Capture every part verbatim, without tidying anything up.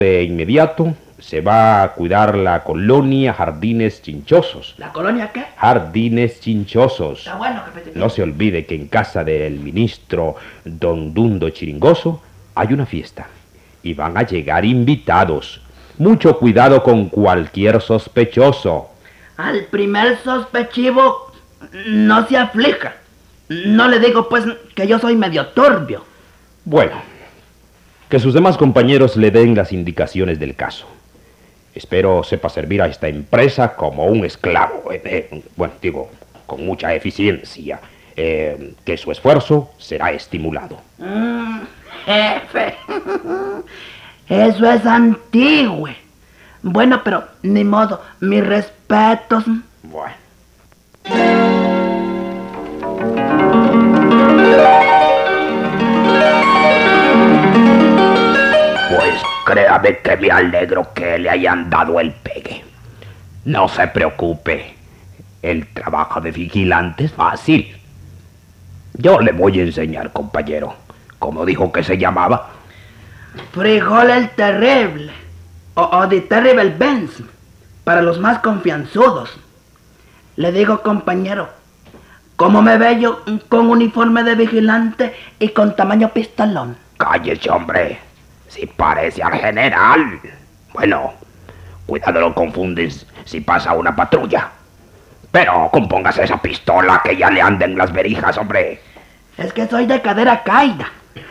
De inmediato se va a cuidar la colonia Jardines Chinchosos. ¿La colonia qué? Jardines Chinchosos. Está bueno, jefe. No se olvide que en casa del ministro Don Dundo Chiringoso hay una fiesta y van a llegar invitados. Mucho cuidado con cualquier sospechoso. Al primer sospechivo no se aflija. No le digo pues que yo soy medio turbio. Bueno, que sus demás compañeros le den las indicaciones del caso. Espero sepa servir a esta empresa como un esclavo. Eh, eh, bueno, digo, con mucha eficiencia. Eh, que su esfuerzo será estimulado. Mm, jefe, eso es antiguo. Bueno, pero ni modo, mis respetos. Bueno. Pues créame que me alegro que le hayan dado el pegue. No se preocupe, el trabajo de vigilante es fácil. Yo le voy a enseñar, compañero. ¿Cómo dijo que se llamaba? Frijol el Terrible. O, o The Terrible Benz. Para los más confianzudos. Le digo, compañero, ¿cómo me veo yo con uniforme de vigilante y con tamaño pistolón? Cállese, hombre. Si parece al general. Bueno, cuidado, lo confundes si pasa una patrulla. Pero compóngase esa pistola que ya le anden las verijas, hombre. Es que soy de cadera caída.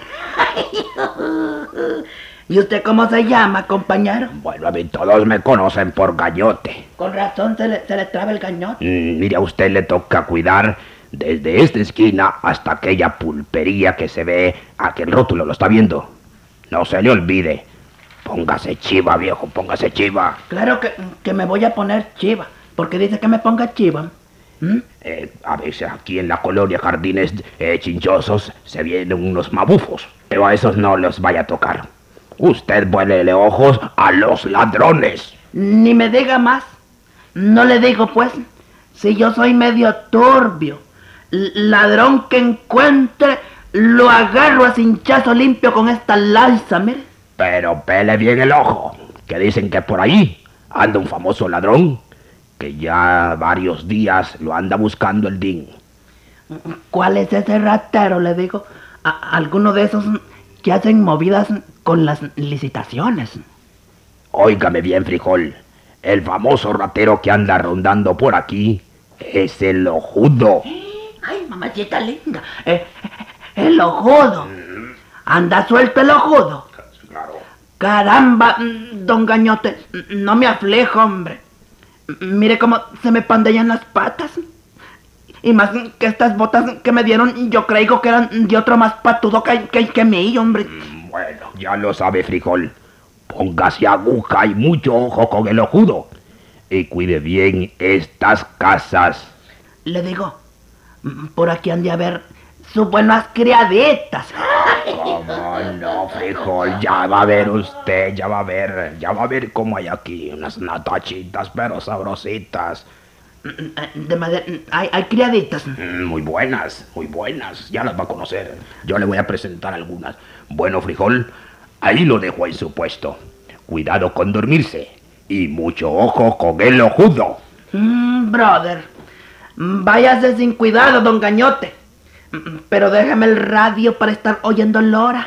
¿Y usted cómo se llama, compañero? Bueno, a mí todos me conocen por Gañote. Con razón se le, se le traba el gañote. Mm, mire, a usted le toca cuidar desde esta esquina hasta aquella pulpería que se ve. Aquel rótulo, ¿lo está viendo? No se le olvide. Póngase chiva, viejo, póngase chiva. Claro que, que me voy a poner chiva. Porque dice que me ponga chiva. ¿Mm? Eh, a veces aquí en la colonia Jardines eh, Chinchosos se vienen unos mabufos. Pero a esos no los vaya a tocar. Usted vuélele ojos a los ladrones. Ni me diga más. No le digo pues, si yo soy medio turbio. L- ladrón que encuentre, lo agarro a cinchazo limpio con esta lanza, mire. Pero pele bien el ojo, que dicen que por ahí anda un famoso ladrón, que ya varios días lo anda buscando el D I N. ¿Cuál es ese ratero? Le digo. A- alguno de esos que hacen movidas con las licitaciones. Óigame bien, frijol. El famoso ratero que anda rondando por aquí es el Ojudo. Ay, mamacita linda. Eh, el ojudo. Anda suelto el ojudo. Claro. Caramba, don Gañote, no me aflejo, hombre. Mire cómo se me pandean las patas. Y más que estas botas que me dieron, yo creo que eran de otro más patudo que, que, que mí, hombre. Bueno, ya lo sabe, frijol. Póngase aguja y mucho ojo con el Ojudo. Y cuide bien estas casas. Le digo, por aquí han de haber sus buenas criaditas. ¿Cómo no, frijol? Ya va a ver usted, ya va a ver, ya va a ver cómo hay aquí unas natachitas, pero sabrositas. De madera, hay, hay criaditas. Mm, Muy buenas, muy buenas, ya las va a conocer. Yo le voy a presentar algunas. Bueno, frijol, ahí lo dejo en su puesto. Cuidado con dormirse y mucho ojo con el Ojudo. Mm, brother, váyase sin cuidado, don Gañote. Mm, Pero déjame el radio para estar oyendo la hora.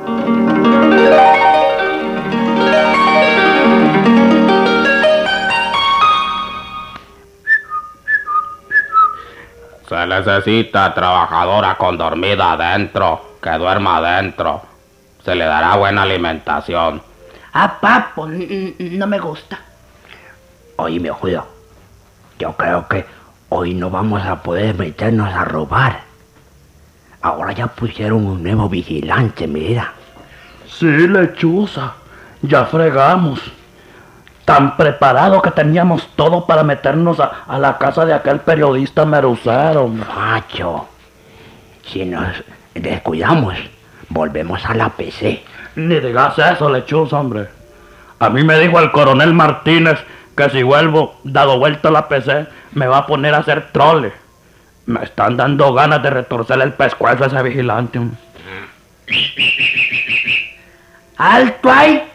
Se necesita trabajadora con dormida adentro, que duerma adentro. Se le dará buena alimentación. Ah, papo, n- n- no me gusta. Oíme, Ojudo, yo creo que hoy no vamos a poder meternos a robar. Ahora ya pusieron un nuevo vigilante, mira. Sí, lechuza, ya fregamos. Tan preparado que teníamos todo para meternos a, a la casa de aquel periodista meruzero. Macho, si nos descuidamos, volvemos a la P C. Ni digas eso, lechuza, hombre. A mí me dijo el coronel Martínez que si vuelvo dado vuelta a la P C, me va a poner a hacer trole. Me están dando ganas de retorcer el pescuezo a ese vigilante. ¡Alto ahí!